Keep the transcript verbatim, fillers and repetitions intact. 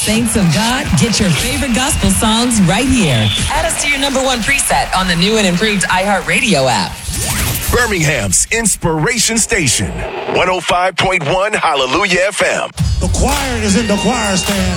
Saints of God, get your favorite gospel songs right here. Add us to your number one preset on the new and improved iHeartRadio app. Birmingham's Inspiration Station, one oh five point one Hallelujah F M. The choir is in the choir stand.